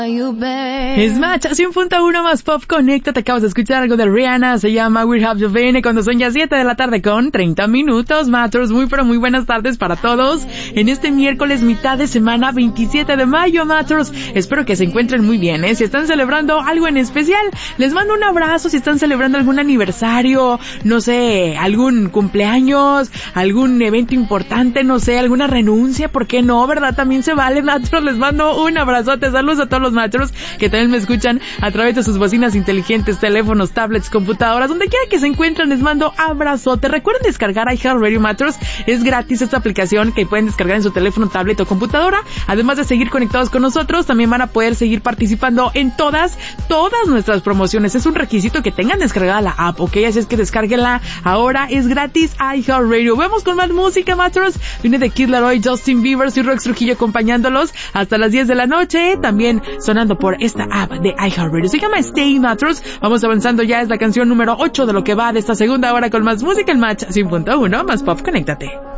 Es Match, 100.1 más Pop Conecta. Te acabas de escuchar algo de Rihanna, se llama We Have Your Vein, cuando son ya 7 de la tarde con 30 minutos. Matros, muy pero muy buenas tardes para todos en este miércoles, mitad de semana, 27 de mayo, Matros. Espero que se encuentren muy bien, Si están celebrando algo en especial, les mando un abrazo. Si están celebrando algún aniversario, no sé, algún cumpleaños, algún evento importante, no sé, alguna renuncia, ¿por qué no? ¿Verdad? También se vale, Matros. Les mando un abrazote, saludos a todos los Matros que también me escuchan a través de sus bocinas inteligentes, teléfonos, tablets, computadoras, donde quiera que se encuentren, les mando abrazote. Recuerden descargar iHeartRadio Matros, es gratis esta aplicación que pueden descargar en su teléfono, tablet o computadora. Además de seguir conectados con nosotros, también van a poder seguir participando en todas nuestras promociones. Es un requisito que tengan descargada la app, ¿ok? Así es que descárguenla ahora, es gratis, iHeartRadio. Vamos con más música, Matros. Viene de Kid Laroi, Justin Bieber, soy Rox Trujillo acompañándolos hasta las 10 de la noche, también sonando por esta app de iHeartRadio. Se llama Stay, Matros. Vamos avanzando, ya es la canción número 8 de lo que va de esta segunda hora con más música, el Match 100.1 más Pop, conéctate.